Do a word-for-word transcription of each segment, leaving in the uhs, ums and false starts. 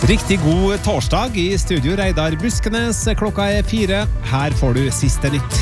Riktig god torsdag i studio Reidar Buskenes. Klokka er fire. Her får du siste nytt.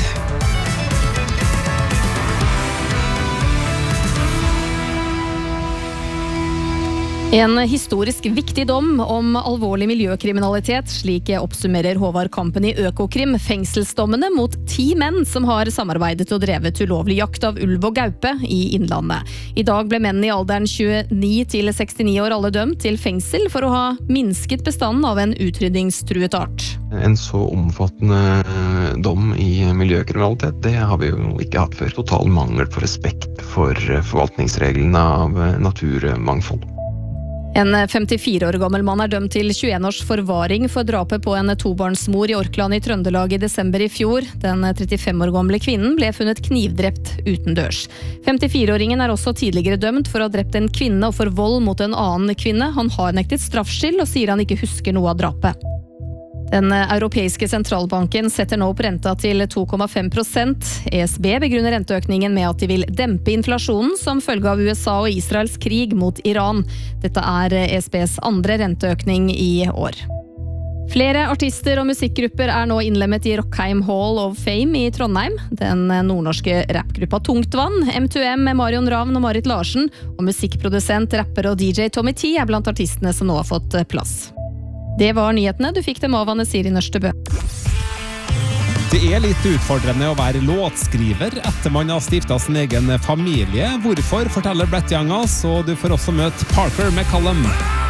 En historisk viktig dom om alvorlig miljøkriminalitet, slik oppsummerer Håvard Kampen i Økokrim fengselsdommene mot ti menn som har samarbeidet og drevet ulovlig jakt av ulv og gaupe i Innlandet. I dag ble menn i alderen tjueni til sekstini år alle dømt til fengsel for å ha minsket bestanden av en utrydningstruet art. En så omfattende dom i miljøkriminalitet, det har vi jo ikke hatt før. Total mangel på respekt for forvaltningsreglene av naturmangfold. En femtifire år gammel mann er dømt til tjueen års forvaring for drapet på en tobarnsmor i Orkland i Trøndelag i desember i fjor. Den trettifem år gamle kvinnen ble funnet knivdrept utendørs. femtifire-åringen er også tidligere dømt for å ha drept en kvinne og for vold mot en annen kvinne. Han har nektet straffskyld og sier han ikke husker noe av drapet. Den europeiske sentralbanken setter nå opp renta til to komma fem prosent. E S B begrunner renteøkningen med at de vil dempe inflasjonen som følge av U S A og Israels krig mot Iran. Dette er E S Bs andre renteøkning i år. Flere artister og musikkgrupper er nå innlemmet i Rockheim Hall of Fame i Trondheim. Den nordnorske rappgruppa Tungtvann, M to M med Marion Ravn og Marit Larsen, og musikkprodusent, rapper og D J Tommy T er blant artistene som nå har fått plass. Det var nyhetene. Du fikk dem av Anne Siri Nørstebø. Det er litt utfordrende å være låtskriver etter man har stiftet sin egen familie. Hvorfor forteller Brett Young oss, og du får også møte Parker McCallum.